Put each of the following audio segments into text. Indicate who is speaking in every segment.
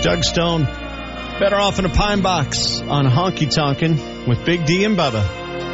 Speaker 1: Doug Stone, Better Off in a Pine Box on Honky Tonkin' with Big D and Bubba.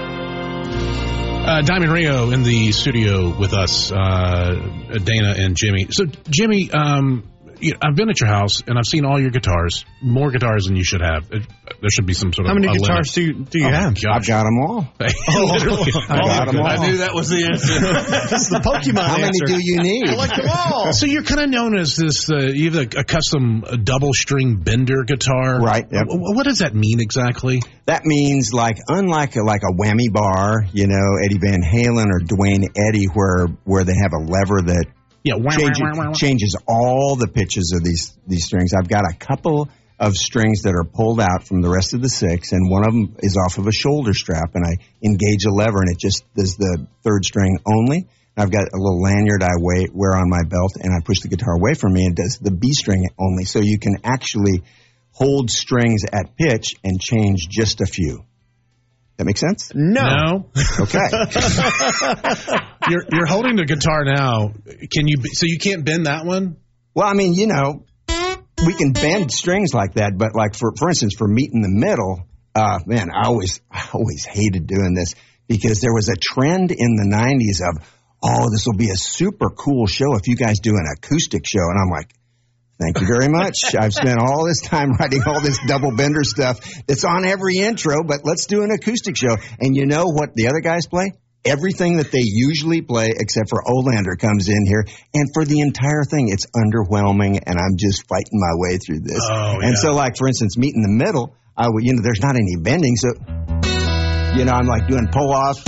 Speaker 2: Diamond Rio in the studio with us, Dana and Jimmy. So, Jimmy, I've been at your house, and I've seen all your guitars, more guitars than you should have. There should be some sort of
Speaker 1: How many guitars do you have?
Speaker 3: Gosh. I've got them all.
Speaker 2: Literally.
Speaker 3: I got them all.
Speaker 4: I knew that was the answer.
Speaker 1: That's the Pokemon
Speaker 3: How many
Speaker 1: answer.
Speaker 3: do you need?
Speaker 1: I like them all.
Speaker 2: So you're kind of known as this, you have a custom double-string bender guitar.
Speaker 3: Right. Yep.
Speaker 2: What does that mean exactly?
Speaker 3: That means, unlike a whammy bar, Eddie Van Halen or Dwayne Eddy, where they have a lever that changes all the pitches of these strings. I've got a couple of strings that are pulled out from the rest of the six, and one of them is off of a shoulder strap, and I engage a lever, and it just does the third string only. I've got a little lanyard I wear on my belt, and I push the guitar away from me, and it does the B string only. So you can actually hold strings at pitch and change just a few. That make sense?
Speaker 1: No.
Speaker 3: Okay.
Speaker 2: You're holding the guitar now. So you can't bend that one?
Speaker 3: Well, I mean, we can bend strings like that, but for instance, for Meet in the Middle, man, I always hated doing this because there was a trend in the 90s of, this will be a super cool show if you guys do an acoustic show. And I'm like, thank you very much. I've spent all this time writing all this double bender stuff that's on every intro, but let's do an acoustic show. And you know what the other guys play? Everything that they usually play, except for Olander comes in here. And for the entire thing, it's underwhelming, and I'm just fighting my way through this. And so, for instance, Meet in the Middle, there's not any bending. So, I'm doing pull-offs,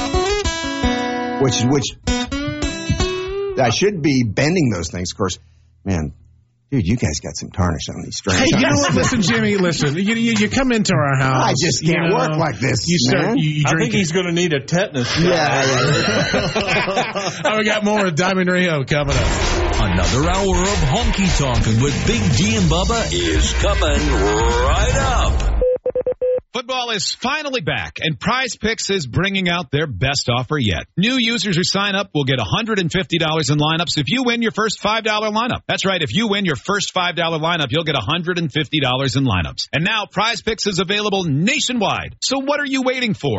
Speaker 3: which I should be bending those things, of course. Man, dude, you guys got some tarnish on these strings.
Speaker 2: Hey, you know what? Listen, Jimmy, you come into our house.
Speaker 3: I just can't work like this, man.
Speaker 4: I think he's going to need a tetanus shot.
Speaker 2: Yeah. We got more with Diamond Rio coming up.
Speaker 5: Another hour of Honky Tonkin' with Big D and Bubba is coming right up.
Speaker 6: Football is finally back, and Prize Picks is bringing out their best offer yet. New users who sign up will get $150 in lineups if you win your first $5 lineup. That's right, if you win your first $5 lineup, you'll get $150 in lineups. And now Prize Picks is available nationwide. So what are you waiting for?